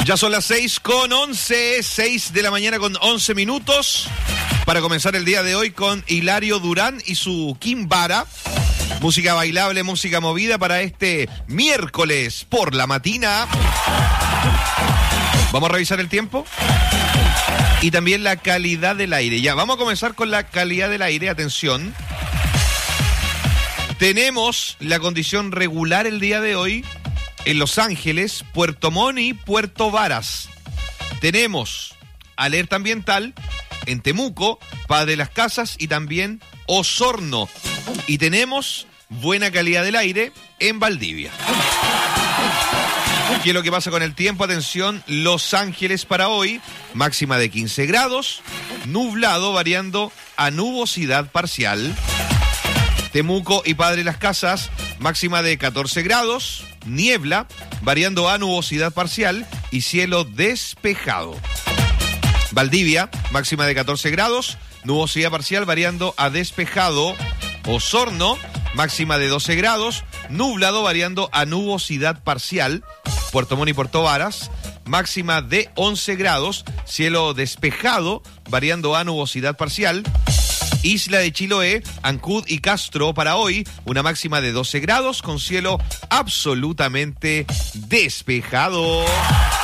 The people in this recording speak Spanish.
Ya son las 6:11, 6 de la mañana con 11 minutos, para comenzar el día de hoy con Hilario Durán y su Kimbara. Música bailable, música movida para este miércoles por la matina. Vamos a revisar el tiempo y también la calidad del aire. Ya, vamos a comenzar con la calidad del aire. Atención. Tenemos la condición regular el día de hoy en Los Ángeles, Puerto Montt y Puerto Varas. Tenemos alerta ambiental en Temuco, Padre Las Casas y también Osorno. Y tenemos buena calidad del aire en Valdivia. ¿Qué es lo que pasa con el tiempo? Atención, Los Ángeles para hoy, máxima de 15 grados, nublado variando a nubosidad parcial. Temuco y Padre Las Casas, máxima de 14 grados, niebla, variando a nubosidad parcial y cielo despejado. Valdivia, máxima de 14 grados, nubosidad parcial, variando a despejado. Osorno, máxima de 12 grados, nublado, variando a nubosidad parcial. Puerto Montt y Puerto Varas, máxima de 11 grados, cielo despejado, variando a nubosidad parcial. Isla de Chiloé, Ancud y Castro para hoy, una máxima de 12 grados con cielo absolutamente despejado.